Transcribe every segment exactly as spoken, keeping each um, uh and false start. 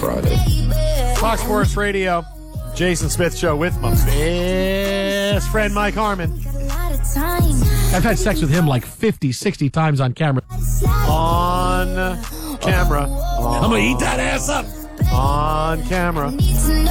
Friday. Fox Sports Radio, Jason Smith Show with my best friend Mike Harmon. I've had sex with him like fifty, sixty times on camera. On camera. On, I'm going to eat that ass up. On camera. On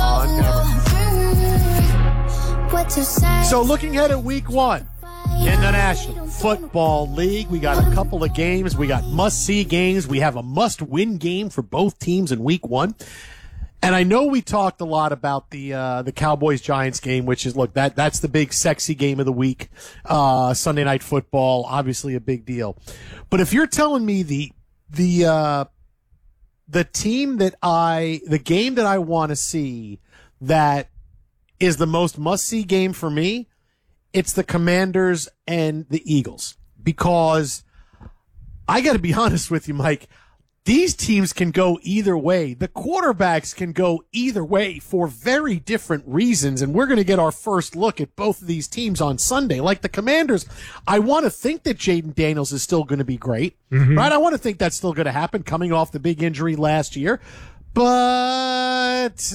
camera. So looking ahead at week one in the National Football League, we got a couple of games. We got must-see games. We have a must-win game for both teams in week one. And I know we talked a lot about the uh, the Cowboys-Giants game, which is, look, that that's the big sexy game of the week. Uh, Sunday Night Football, obviously a big deal. But if you're telling me the the uh, the team that I, the game that I want to see that is the most must-see game for me, it's the Commanders and the Eagles. Because I got to be honest with you, Mike, these teams can go either way. The quarterbacks can go either way for very different reasons, and we're going to get our first look at both of these teams on Sunday. Like the Commanders, I want to think that Jaden Daniels is still going to be great, mm-hmm. right? I want to think that's still going to happen coming off the big injury last year. But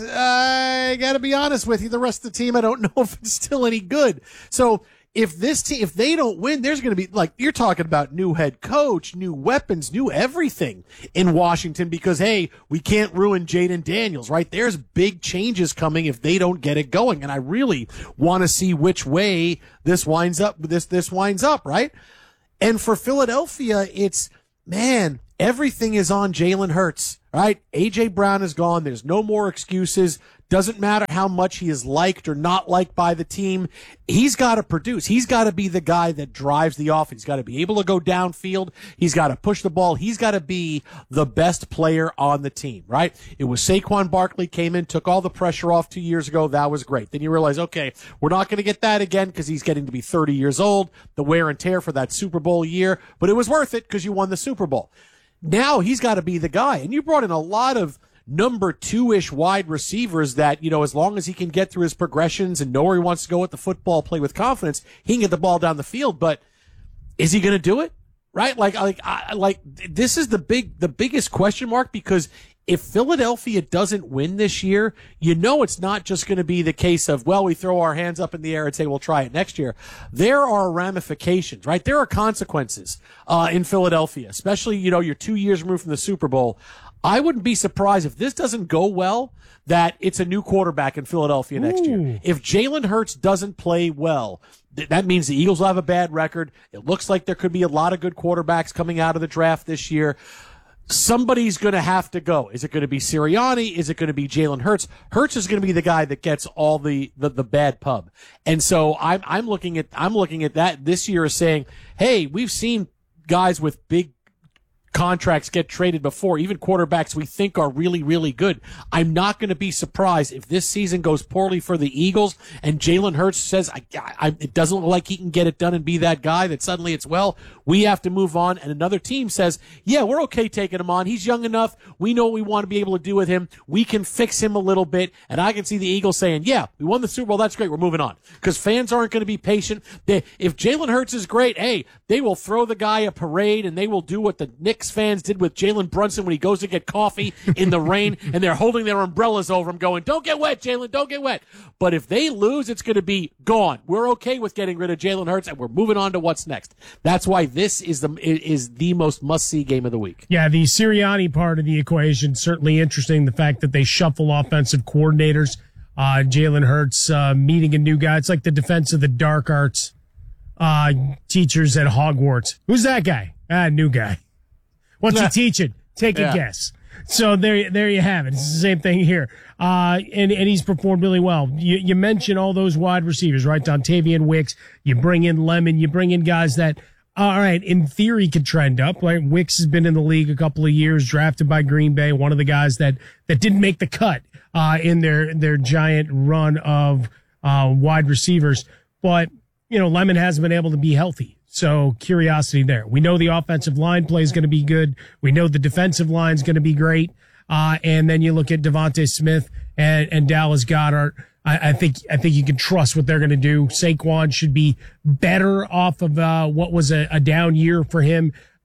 I got to be honest with you, the rest of the team, I don't know if it's still any good. So if this team, if they don't win, there's going to be, like, you're talking about new head coach, new weapons, new everything in Washington because, hey, we can't ruin Jaden Daniels, right? There's big changes coming if they don't get it going. And I really want to see which way this winds up, this, this winds up, right? And for Philadelphia, it's, man, everything is on Jalen Hurts, right? A J Brown is gone. There's no more excuses. Doesn't matter how much he is liked or not liked by the team. He's got to produce. He's got to be the guy that drives the offense. He's got to be able to go downfield. He's got to push the ball. He's got to be the best player on the team, right? It was Saquon Barkley came in, took all the pressure off two years ago. That was great. Then you realize, okay, we're not going to get that again because he's getting to be thirty years old, the wear and tear for that Super Bowl year, but it was worth it because you won the Super Bowl. Now he's got to be the guy. And you brought in a lot of number two-ish wide receivers that, you know, as long as he can get through his progressions and know where he wants to go with the football, play with confidence, he can get the ball down the field. But is he going to do it? Right? Like, like, I, like, this is the big, the biggest question mark because if Philadelphia doesn't win this year, you know it's not just going to be the case of, well, we throw our hands up in the air and say we'll try it next year. There are ramifications, right? There are consequences uh in Philadelphia, especially, you know, you're two years removed from the Super Bowl. I wouldn't be surprised if this doesn't go well that it's a new quarterback in Philadelphia next Ooh. year. If Jalen Hurts doesn't play well, th- that means the Eagles will have a bad record. It looks like there could be a lot of good quarterbacks coming out of the draft this year. Somebody's going to have to go. Is it going to be Sirianni? Is it going to be Jalen Hurts? Hurts is going to be the guy that gets all the, the, the bad pub. And so I'm, I'm looking at, I'm looking at that this year as saying, hey, we've seen guys with big contracts get traded before, even quarterbacks we think are really, really good. I'm not going to be surprised if this season goes poorly for the Eagles and Jalen Hurts says, I, I, it doesn't look like he can get it done and be that guy, that suddenly it's, well, we have to move on. And another team says, yeah, we're okay taking him on. He's young enough. We know what we want to be able to do with him. We can fix him a little bit. And I can see the Eagles saying, yeah, we won the Super Bowl. That's great. We're moving on. Because fans aren't going to be patient. They, if Jalen Hurts is great, hey, they will throw the guy a parade and they will do what the Knicks fans did with Jalen Brunson when he goes to get coffee in the rain and they're holding their umbrellas over him going, don't get wet, Jalen, don't get wet. But if they lose, it's going to be gone. We're okay with getting rid of Jalen Hurts and we're moving on to what's next. That's why this is the is the most must-see game of the week. Yeah, the Sirianni part of the equation, certainly interesting. The fact that they shuffle offensive coordinators, uh, Jalen Hurts uh, meeting a new guy. It's like the defense of the dark arts uh, teachers at Hogwarts. Who's that guy? Ah, new guy. What's he teaching? Take a yeah. guess. So there, there you have it. It's the same thing here. Uh, and, and he's performed really well. You, you mentioned all those wide receivers, right? Dontavian Wicks. You bring in Lemon. You bring in guys that, all right, in theory could trend up. Like Wicks has been in the league a couple of years, drafted by Green Bay. One of the guys that, that didn't make the cut, uh, in their, their giant run of, uh, wide receivers. But, you know, Lemon hasn't been able to be healthy. So curiosity there. We know the offensive line play is going to be good. We know the defensive line is going to be great. Uh, and then you look at Devontae Smith and, and Dallas Goedert. I, I think, I think you can trust what they're going to do. Saquon should be better off of, uh, what was a, a down year for him.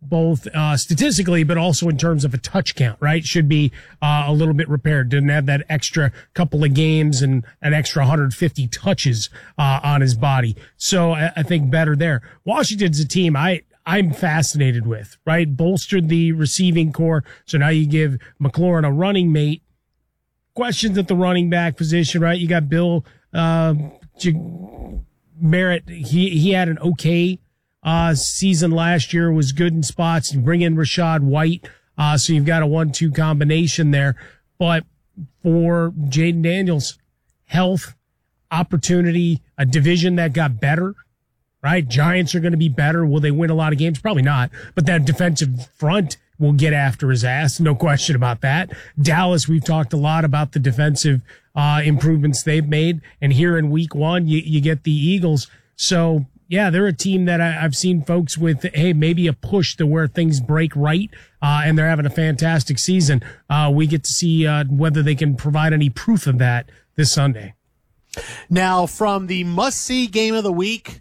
both uh, statistically, but also in terms of a touch count, right? Should be uh, a little bit repaired. Didn't have that extra couple of games and an extra one hundred fifty touches uh, on his body. So I, I think better there. Washington's a team I, I'm fascinated with, right? Bolstered the receiving core. So now you give McLaurin a running mate. Questions at the running back position, right? You got Bill uh, J- Merritt. He, he had an okay Uh, season last year, was good in spots. You bring in Rashad White. Uh, so you've got a one two combination there. But for Jaden Daniels, health, opportunity, a division that got better, right? Giants are going to be better. Will they win a lot of games? Probably not. But that defensive front will get after his ass. No question about that. Dallas, we've talked a lot about the defensive, uh, improvements they've made. And here in week one, you, you get the Eagles. So, yeah, they're a team that I, I've seen folks with, hey, maybe a push to where things break right, uh, and they're having a fantastic season. Uh, we get to see uh, whether they can provide any proof of that this Sunday. Now, from the must-see game of the week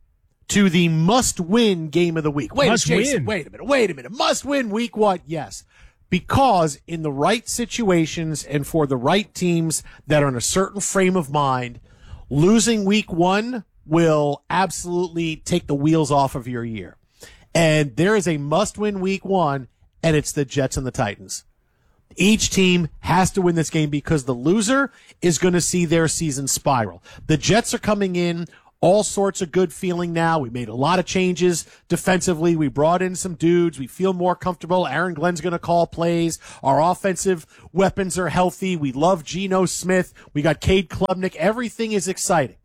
to the must-win game of the week. Wait, Must Jason, win. wait a minute, wait a minute. Must-win week what? Yes. Because in the right situations and for the right teams that are in a certain frame of mind, losing week one will absolutely take the wheels off of your year. And there is a must-win week one, and it's the Jets and the Titans. Each team has to win this game because the loser is going to see their season spiral. The Jets are coming in all sorts of good feeling now. We made a lot of changes defensively. We brought in some dudes. We feel more comfortable. Aaron Glenn's going to call plays. Our offensive weapons are healthy. We love Geno Smith. We got Cade Klubnik. Everything is exciting.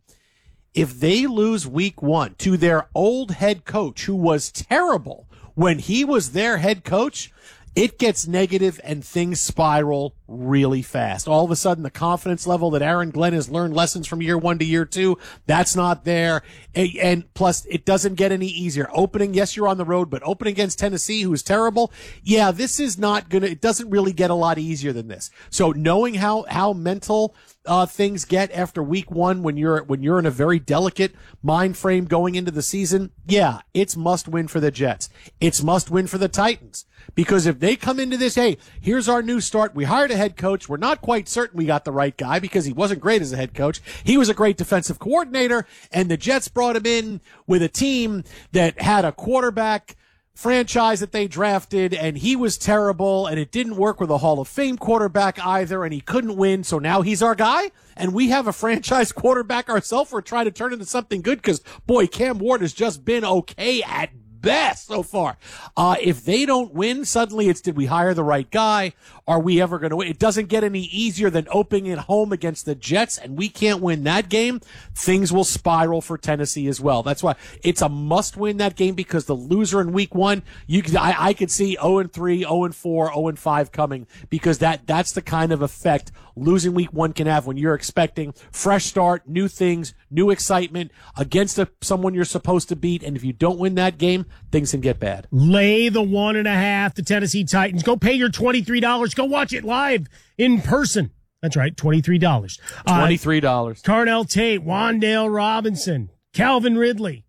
If they lose week one to their old head coach, who was terrible when he was their head coach, it gets negative and things spiral really fast. All of a sudden, the confidence level that Aaron Glenn has learned lessons from year one to year two, that's not there. And, and plus, it doesn't get any easier. Opening, yes, you're on the road, but opening against Tennessee, who is terrible, yeah, this is not gonna, it doesn't really get a lot easier than this. So knowing how, how mental Uh, things get after week one when you're when you're in a very delicate mind frame going into the season, yeah, it's must win for the Jets. It's must win for the Titans. Because if they come into this, hey, here's our new start. We hired a head coach. We're not quite certain we got the right guy because he wasn't great as a head coach. He was a great defensive coordinator, and the Jets brought him in with a team that had a quarterback franchise that they drafted, and he was terrible, and it didn't work with a Hall of Fame quarterback either, and he couldn't win, so now he's our guy, and we have a franchise quarterback ourselves. We're trying to turn into something good because, boy, Cam Ward has just been okay at best so far. Uh, if they don't win, suddenly it's, did we hire the right guy? Are we ever going to win? It doesn't get any easier than opening at home against the Jets, and we can't win that game. Things will spiral for Tennessee as well. That's why it's a must win that game, because the loser in week one, you could, I, I could see oh and three, oh and four, oh and five coming, because that, that's the kind of effect losing week one can have when you're expecting fresh start, new things, new excitement against a, someone you're supposed to beat. And if you don't win that game, things can get bad. Lay the one and a half, the Tennessee Titans. Go pay your twenty-three dollars. Go watch it live in person. That's right, twenty-three dollars. twenty-three dollars. Uh, Carnell Tate, Wan'Dale Robinson, Calvin Ridley.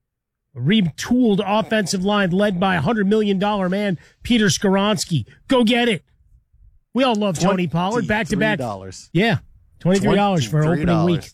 A retooled offensive line led by a one hundred million dollars man, Peter Skoronski. Go get it. We all love Tony Pollard. Back to back. Yeah. twenty-three dollars for opening week.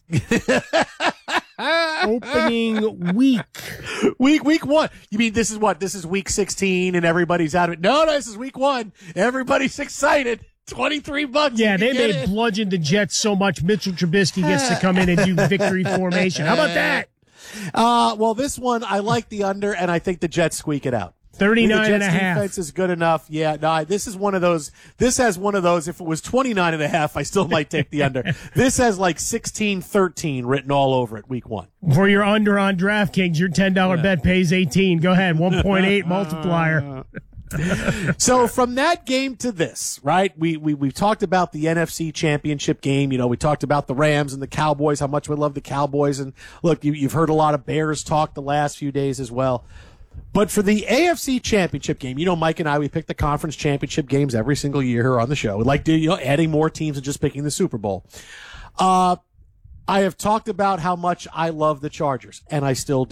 Opening week. Week, week one. You mean this is what? This is week sixteen and everybody's out of it. No, no, this is week one. Everybody's excited. twenty-three bucks. Yeah, they may bludgeon the Jets so much Mitchell Trubisky gets to come in and do victory formation. How about that? Uh, well, this one, I like the under, and I think the Jets squeak it out. thirty-nine and a half. Defense is good enough. Yeah, no, this is one of those. This has one of those. If it was twenty-nine and a half, I still might take the under. This has like sixteen thirteen written all over it week one. For your under on DraftKings, your ten dollars yeah. bet pays eighteen. Go ahead. one point eight multiplier. So from that game to this, right? We, we, we've talked about the N F C championship game. You know, we talked about the Rams and the Cowboys, how much we love the Cowboys. And look, you, you've heard a lot of Bears talk the last few days as well. But for the A F C championship game, you know, Mike and I, we pick the conference championship games every single year here on the show. We like to, you know, adding more teams and just picking the Super Bowl. Uh, I have talked about how much I love the Chargers, and I still do.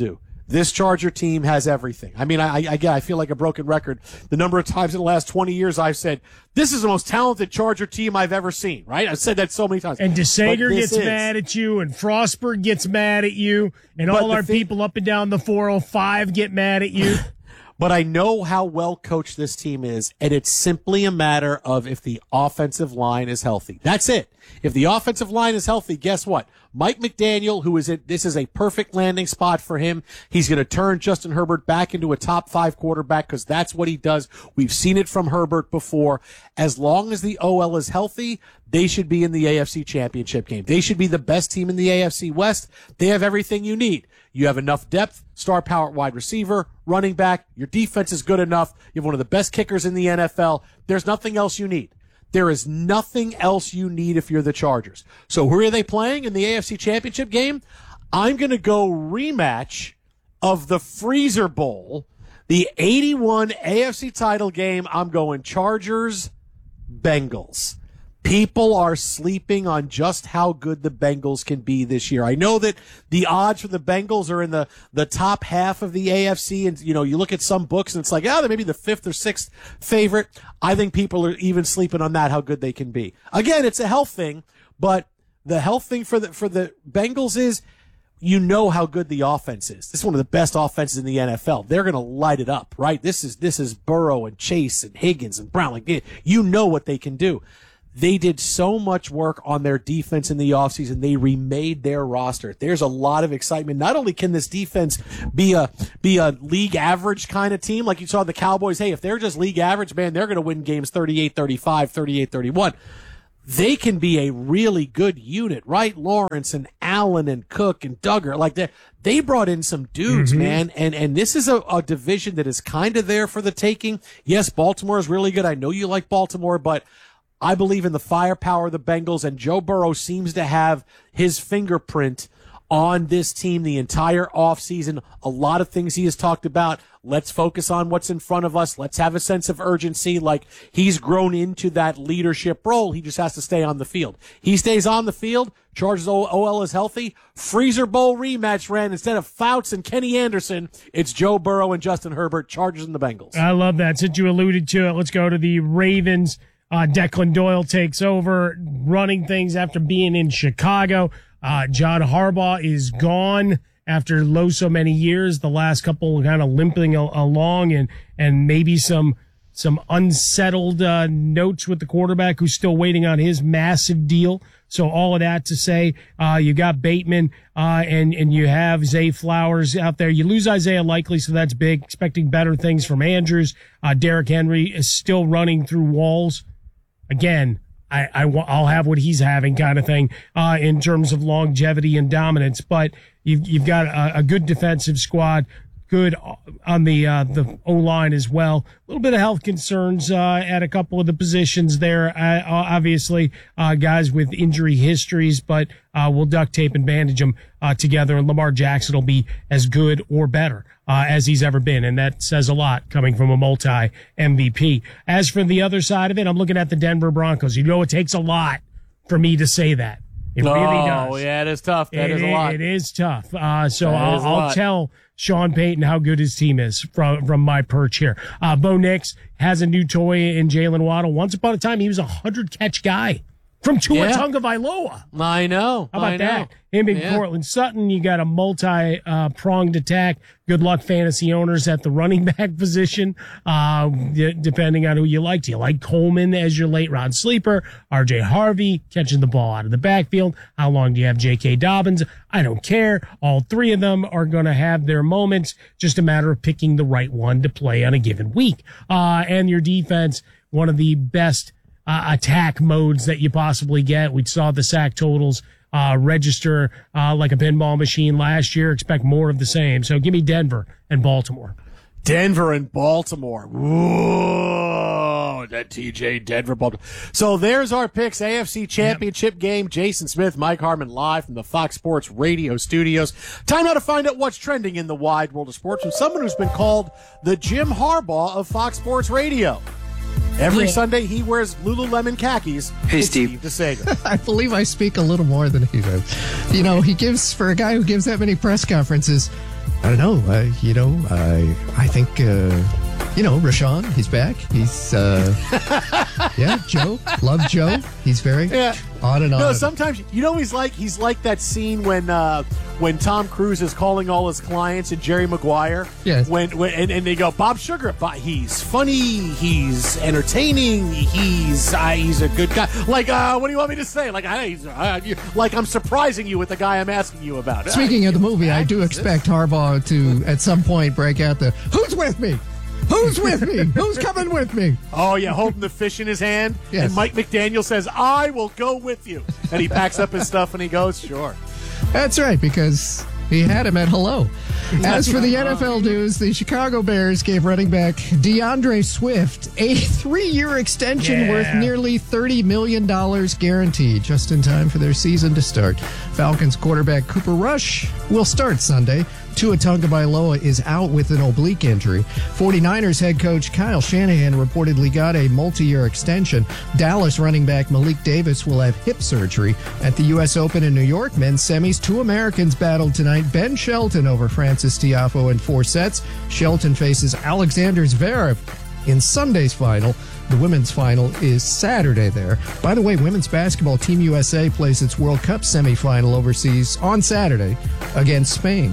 This Charger team has everything. I mean, I, I, again, I feel like a broken record. The number of times in the last twenty years I've said, this is the most talented Charger team I've ever seen, right? I've said that so many times. And DeSager gets is. mad at you, and Frostberg gets mad at you, and all our thing, people up and down the four oh five get mad at you. But I know how well coached this team is, and it's simply a matter of if the offensive line is healthy. That's it. If the offensive line is healthy, guess what? Mike McDaniel, who is it, this is a perfect landing spot for him. He's going to turn Justin Herbert back into a top five quarterback because that's what he does. We've seen it from Herbert before. As long as the O L is healthy, they should be in the A F C Championship game. They should be the best team in the A F C West. They have everything you need. You have enough depth, star power wide receiver, running back. Your defense is good enough. You have one of the best kickers in the N F L. There's nothing else you need. There is nothing else you need if you're the Chargers. So who are they playing in the A F C Championship game? I'm going to go rematch of the Freezer Bowl, the eighty-one A F C title game. I'm going Chargers, Bengals. People are sleeping on just how good the Bengals can be this year. I know that the odds for the Bengals are in the, the top half of the A F C. And, you know, you look at some books and it's like, oh, they're maybe the fifth or sixth favorite. I think people are even sleeping on that, how good they can be. Again, it's a health thing, but the health thing for the, for the Bengals is, you know how good the offense is. This is one of the best offenses in the N F L. They're going to light it up, right? This is, this is Burrow and Chase and Higgins and Brown. Like, you know what they can do. They did so much work on their defense in the offseason. They remade their roster. There's a lot of excitement. Not only can this defense be a be a league average kind of team, like you saw the Cowboys, hey, if they're just league average, man, they're going to win games thirty-eight thirty-five, thirty-eight thirty-one. They can be a really good unit, right? Lawrence and Allen and Cook and Duggar, like they they brought in some dudes, mm-hmm. man. And and this is a, a division that is kind of there for the taking. Yes, Baltimore is really good. I know you like Baltimore, but I believe in the firepower of the Bengals, and Joe Burrow seems to have his fingerprint on this team the entire offseason. A lot of things he has talked about. Let's focus on what's in front of us. Let's have a sense of urgency. Like, he's grown into that leadership role. He just has to stay on the field. He stays on the field. Chargers O L is healthy. Freezer Bowl rematch, ran. Instead of Fouts and Kenny Anderson, it's Joe Burrow and Justin Herbert, Chargers and the Bengals. I love that. Since you alluded to it, let's go to the Ravens. Uh, Declan Doyle takes over running things after being in Chicago. Uh, John Harbaugh is gone after low so many years, the last couple kind of limping a- along and, and maybe some, some unsettled, uh, notes with the quarterback who's still waiting on his massive deal. So all of that to say, uh, you got Bateman, uh, and, and you have Zay Flowers out there. You lose Isaiah Likely, so that's big. Expecting better things from Andrews. Uh, Derrick Henry is still running through walls. Again, I, I, I'll have what he's having kind of thing, uh, in terms of longevity and dominance, but you've, you've got a, a good defensive squad, good on the, uh, the O-line as well. A little bit of health concerns, uh, at a couple of the positions there. Uh, obviously, uh, guys with injury histories, but, uh, we'll duct tape and bandage them, uh, together, and Lamar Jackson will be as good or better, uh, as he's ever been. And that says a lot coming from a multi-M V P. As for the other side of it, I'm looking at the Denver Broncos. You know, it takes a lot for me to say that. It oh, really does. Oh, yeah, it is tough. That it, is a lot. It is tough. Uh, so I'll, I'll tell Sean Payton how good his team is from, from my perch here. Uh, Bo Nix has a new toy in Jalen Waddle. Once upon a time, he was a hundred catch guy from Tua yeah. Tagovailoa. I know. How about I know. that? Him and yeah. Cortland Sutton, you got a multi-pronged uh, attack. Good luck, fantasy owners, at the running back position, uh, d- depending on who you like. Do you like Coleman as your late-round sleeper? R J Harvey catching the ball out of the backfield. How long do you have J K. Dobbins? I don't care. All three of them are going to have their moments. Just a matter of picking the right one to play on a given week. Uh, and your defense, one of the best uh, attack modes that you possibly get. We saw the sack totals uh register uh like a pinball machine last year. Expect more of the same. So give me Denver and Baltimore. Denver and Baltimore. Whoa, that T J Denver Baltimore. So there's our picks. A F C Championship yep. game. Jason Smith, Mike Harmon, live from the Fox Sports Radio studios. Time now to find out what's trending in the wide world of sports from someone who's been called the Jim Harbaugh of Fox Sports Radio. Every yeah. Sunday, he wears Lululemon khakis. Hey, Steve. Steve DeSager. I believe I speak a little more than he does. You know, he gives, for a guy who gives that many press conferences, I don't know. Uh, you know, I I think, uh, you know, Rashawn, he's back. He's, uh, yeah, Joe. Love Joe. He's very Yeah. on and on. No, sometimes you know he's like he's like that scene when uh, when Tom Cruise is calling all his clients and Jerry Maguire. Yes. When, when and, and they go Bob Sugar, but he's funny, he's entertaining, he's uh, he's a good guy. Like, uh, what do you want me to say? Like, I, he's, uh, you, like I'm surprising you with the guy I'm asking you about. Speaking uh, of the movie, I do expect Harbaugh to at some point break out the "Who's with me? Who's with me? Who's coming with me?" Oh, yeah, holding the fish in his hand. Yes. And Mike McDaniel says, I will go with you. And he packs up his stuff and he goes, sure. That's right, because he had him at hello. As for the N F L news, the Chicago Bears gave running back DeAndre Swift a three-year extension Yeah. worth nearly thirty million dollars guaranteed, just in time for their season to start. Falcons quarterback Cooper Rush will start Sunday. Tua Tagovailoa is out with an oblique injury. 49ers head coach Kyle Shanahan reportedly got a multi-year extension. Dallas running back Malik Davis will have hip surgery. At the U S Open in New York, men's semis, two Americans battled tonight. Ben Shelton over Francis Tiafoe in four sets. Shelton faces Alexander Zverev in Sunday's final. The women's final is Saturday there. By the way, women's basketball Team U S A plays its World Cup semifinal overseas on Saturday against Spain.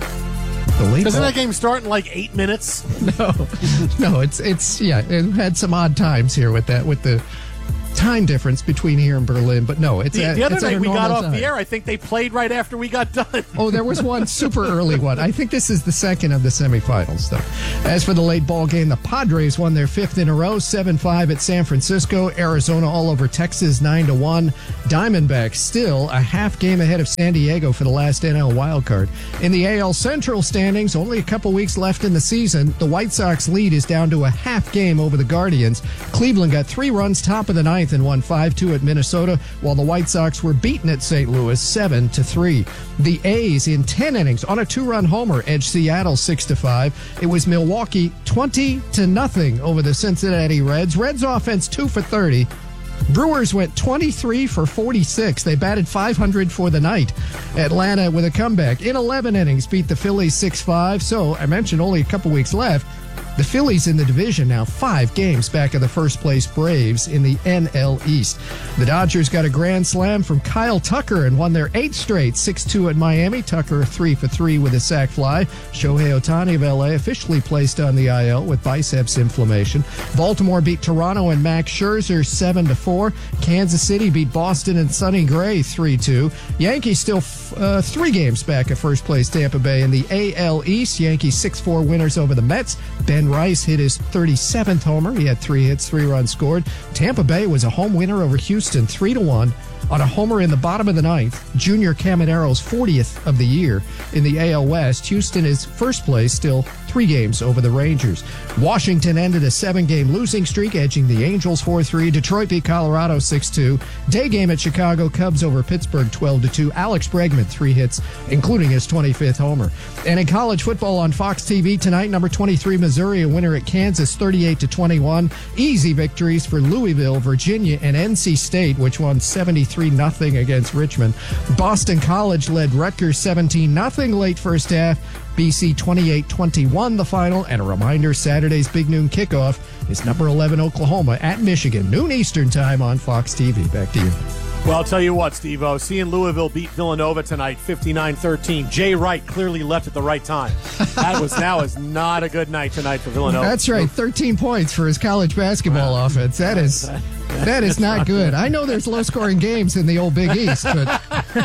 The late Doesn't ball- that game start in like eight minutes? No, no, it's it's yeah. It had some odd times here with that with the time difference between here and Berlin, but no, it's The, at, the other it's at night a we got normal off time. the air, I think they played right after we got done. Oh, there was one super early one. I think this is the second of the semifinals, though. As for the late ball game, the Padres won their fifth in a row, seven five at San Francisco. Arizona all over Texas, nine to one. Diamondbacks still a half game ahead of San Diego for the last N L wildcard. In the A L Central standings, only a couple weeks left in the season. The White Sox lead is down to a half game over the Guardians. Cleveland got three runs top of the ninth and won five two at Minnesota, while the White Sox were beaten at Saint Louis seven to three. The A's in ten innings on a two-run homer edged Seattle six to five. It was Milwaukee twenty to nothing over the Cincinnati Reds. Reds offense two for thirty. Brewers went twenty-three for forty-six. They batted five hundred for the night. Atlanta with a comeback in eleven innings beat the Phillies six five. So I mentioned only a couple weeks left. The Phillies in the division now five games back of the first place Braves in the N L East. The Dodgers got a grand slam from Kyle Tucker and won their eighth straight six two at Miami. Tucker three for three with a sac fly. Shohei Ohtani of L A officially placed on the I L with biceps inflammation. Baltimore beat Toronto and Max Scherzer seven to four. Kansas City beat Boston and Sonny Gray three two. Yankees still uh, three games back of first place Tampa Bay in the A L East. Yankees six four winners over the Mets. Ben Rice hit his thirty-seventh homer. He had three hits, three runs scored. Tampa Bay was a home winner over Houston, three to one. On a homer in the bottom of the ninth, Junior Camanero's fortieth of the year. In the A L West, Houston is first place, still three games over the Rangers. Washington ended a seven-game losing streak, edging the Angels four three. Detroit beat Colorado six two. Day game at Chicago, Cubs over Pittsburgh twelve to two. Alex Bregman, three hits, including his twenty-fifth homer. And in college football on Fox T V tonight, number twenty-three Missouri, a winner at Kansas thirty-eight to twenty-one. Easy victories for Louisville, Virginia, and N C State, which won seventy-three nothing against Richmond. Boston College led Rutgers seventeen nothing late first half. B C twenty-eight twenty-one the final. And a reminder, Saturday's big noon kickoff is number eleven Oklahoma at Michigan, noon Eastern time on Fox T V. Back to you. Well, I'll tell you what, Steve-O, seeing Louisville beat Villanova tonight, fifty-nine thirteen. Jay Wright clearly left at the right time. That was now is not a good night tonight for Villanova. That's right, thirteen points for his college basketball wow. offense. That is that is not good. I know there's low-scoring games in the old Big East, but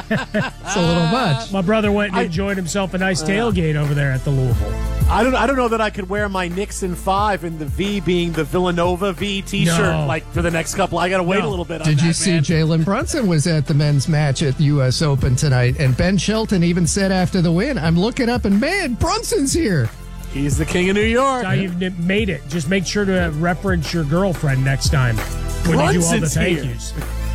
it's a little much. My brother went and I, enjoyed himself a nice tailgate over there at the Louisville. I don't I don't know that I could wear my Nixon five and the V being the Villanova V t-shirt no. like for the next couple. I got to wait no. a little bit on Did that, you see man. Jalen Brunson was at the men's match at the U S Open tonight, and Ben Shelton even said after the win, I'm looking up and, man, Brunson's here. He's the king of New York. That's how you've made it. Just make sure to reference your girlfriend next time when Brunson's you do all the thank here. yous.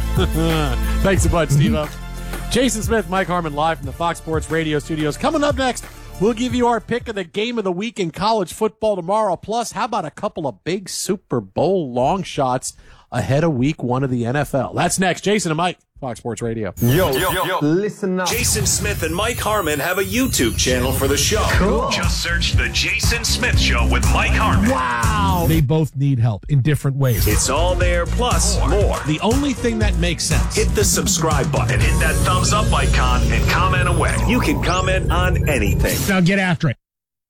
Thanks a bunch, Steve-O. Jason Smith, Mike Harmon, live from the Fox Sports Radio studios. Coming up next, we'll give you our pick of the game of the week in college football tomorrow. Plus, how about a couple of big Super Bowl long shots ahead of week one of the N F L? That's next. Jason and Mike. Fox Sports Radio. Yo, yo, yo, listen up. Jason Smith and Mike Harmon have a YouTube channel for the show. Cool. Just search The Jason Smith Show with Mike Harmon. Wow. They both need help in different ways. It's all there, plus more. more. The only thing that makes sense. Hit the subscribe button, hit that thumbs up icon, and comment away. You can comment on anything. Now get after it.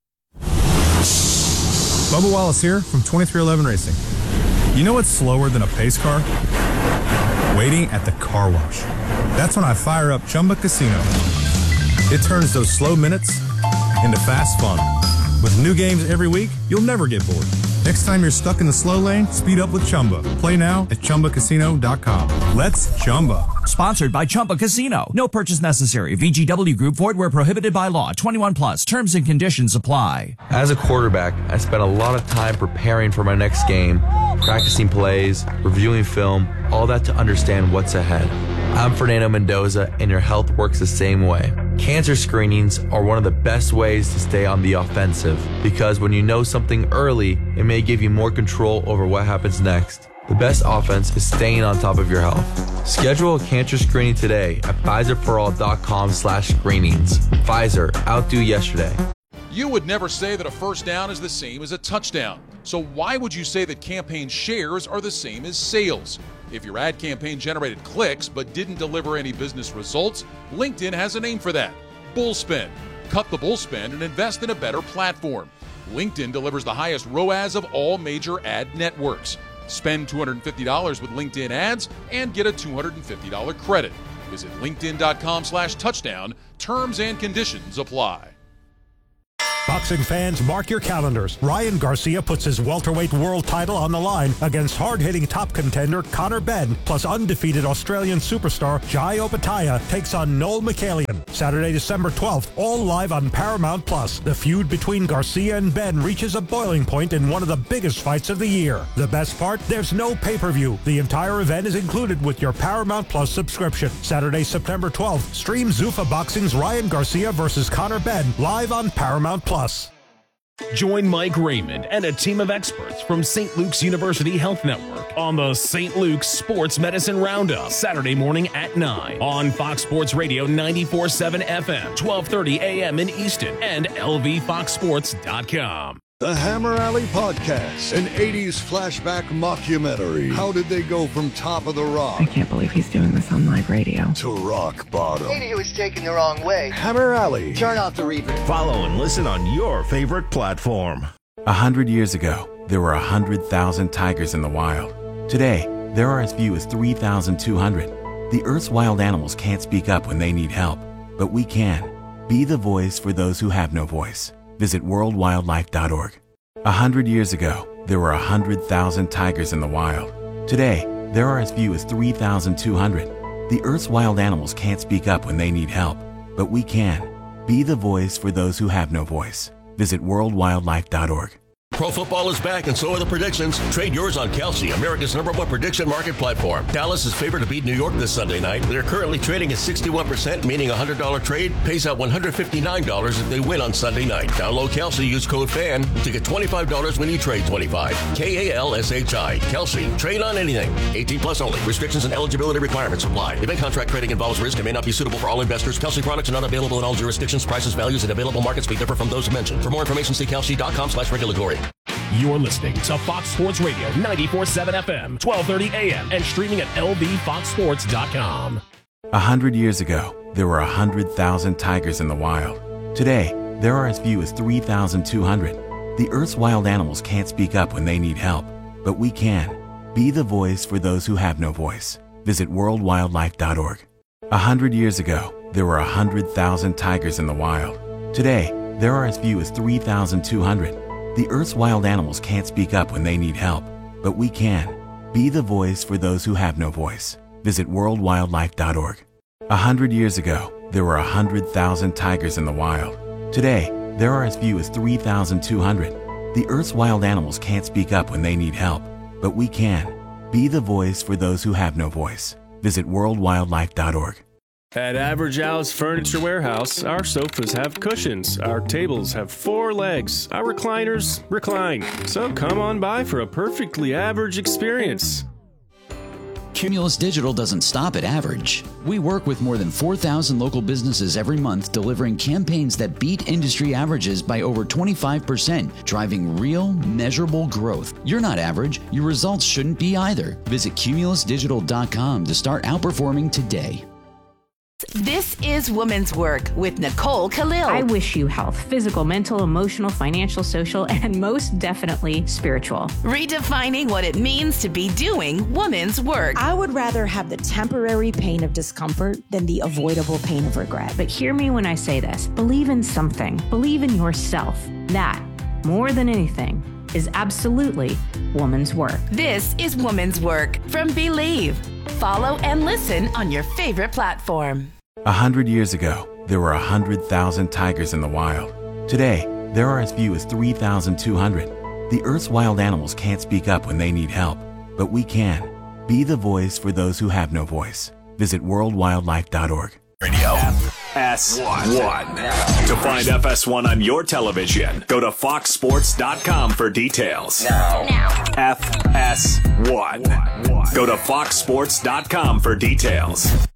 Bubba Wallace here from twenty-three eleven Racing. You know what's slower than a pace car? Waiting at the car wash. That's when I fire up Chumba Casino. It turns those slow minutes into fast fun. With new games every week, you'll never get bored. Next time you're stuck in the slow lane, speed up with Chumba. Play now at Chumba Casino dot com. Let's Chumba. Sponsored by Chumba Casino. No purchase necessary. V G W Group. Void where prohibited by law. twenty-one plus. Terms and conditions apply. As a quarterback, I spent a lot of time preparing for my next game, practicing plays, reviewing film, all that to understand what's ahead. I'm Fernando Mendoza, and your health works the same way. Cancer screenings are one of the best ways to stay on the offensive, because when you know something early, it may give you more control over what happens next. The best offense is staying on top of your health. Schedule a cancer screening today at Pfizer for all dot com slash screenings. Pfizer, outdo yesterday. You would never say that a first down is the same as a touchdown. So why would you say that campaign shares are the same as sales? If your ad campaign generated clicks but didn't deliver any business results, LinkedIn has a name for that: Bullspend. Cut the bullspend and invest in a better platform. LinkedIn delivers the highest R O A S of all major ad networks. Spend two hundred fifty dollars with LinkedIn ads and get a two hundred fifty dollars credit. Visit linkedin.com slash touchdown. Terms and conditions apply. Boxing fans, mark your calendars. Ryan Garcia puts his welterweight world title on the line against hard-hitting top contender Conor Benn, plus undefeated Australian superstar Jai Opetaia takes on Noel Mikaelian. Saturday, December twelfth, all live on Paramount Plus. The feud between Garcia and Benn reaches a boiling point in one of the biggest fights of the year. The best part? There's no pay-per-view. The entire event is included with your Paramount Plus subscription. Saturday, September twelfth, stream Zuffa Boxing's Ryan Garcia versus Conor Benn live on Paramount Plus. Join Mike Raymond and a team of experts from Saint Luke's University Health Network on the Saint Luke's Sports Medicine Roundup, Saturday morning at nine on Fox Sports Radio ninety-four point seven F M, twelve thirty A M in Easton, and L V fox sports dot com. The Hammer Alley Podcast, an eighties flashback mockumentary. How did they go from top of the rock? I can't believe he's doing this on live radio. To rock bottom. Maybe he was taken the wrong way. Hammer Alley. Turn off the replay. Follow and listen on your favorite platform. A hundred years ago, there were a hundred thousand tigers in the wild. Today, there are as few as three thousand two hundred. The Earth's wild animals can't speak up when they need help, but we can. Be the voice for those who have no voice. Visit world wildlife dot org. A hundred years ago, there were a hundred thousand tigers in the wild. Today, there are as few as three thousand two hundred. The Earth's wild animals can't speak up when they need help, but we can. Be the voice for those who have no voice. Visit world wildlife dot org. Pro football is back, and so are the predictions. Trade yours on Kelsey, America's number one prediction market platform. Dallas is favored to beat New York this Sunday night. They're currently trading at sixty-one percent, meaning a one hundred dollars trade pays out one hundred fifty-nine dollars if they win on Sunday night. Download Kelsey, use code FAN to get twenty-five dollars when you trade twenty-five dollars. K A L S H I. Kelsey. Trade on anything. eighteen plus only. Restrictions and eligibility requirements apply. Event contract trading involves risk and may not be suitable for all investors. Kelsey products are not available in all jurisdictions. Prices, values, and available markets may differ from those mentioned. For more information, see kelsey.com slash regulatory. You're listening to Fox Sports Radio ninety-four point seven F M, twelve thirty A M, and streaming at L V fox sports dot com. A hundred years ago, there were a hundred thousand tigers in the wild. Today, there are as few as three thousand two hundred. The Earth's wild animals can't speak up when they need help, but we can. Be the voice for those who have no voice. Visit world wildlife dot org. A hundred years ago, there were a hundred thousand tigers in the wild. Today, there are as few as three thousand two hundred. The Earth's wild animals can't speak up when they need help, but we can. Be the voice for those who have no voice. Visit world wildlife dot org. A hundred years ago, there were a hundred thousand tigers in the wild. Today, there are as few as three thousand two hundred. The Earth's wild animals can't speak up when they need help, but we can. Be the voice for those who have no voice. Visit world wildlife dot org. At Average Al's Furniture Warehouse, our sofas have cushions, our tables have four legs, our recliners recline. So come on by for a perfectly average experience. Cumulus Digital doesn't stop at average. We work with more than four thousand local businesses every month, delivering campaigns that beat industry averages by over twenty-five percent, driving real, measurable growth. You're not average. Your results shouldn't be either. Visit cumulus digital dot com to start outperforming today. This is Woman's Work with Nicole Khalil. I wish you health, physical, mental, emotional, financial, social, and most definitely spiritual. Redefining what it means to be doing woman's work. I would rather have the temporary pain of discomfort than the avoidable pain of regret. But hear me when I say this. Believe in something. Believe in yourself. That, more than anything, is absolutely woman's work. This is Woman's Work from Believe. Follow and listen on your favorite platform. A hundred years ago, there were a hundred thousand tigers in the wild. Today, there are as few as three thousand two hundred. The Earth's wild animals can't speak up when they need help, but we can. Be the voice for those who have no voice. Visit world wildlife dot org. Radio F S one. To find F S one on your television, go to fox sports dot com for details. Now. Now. F S one. Go to fox sports dot com for details.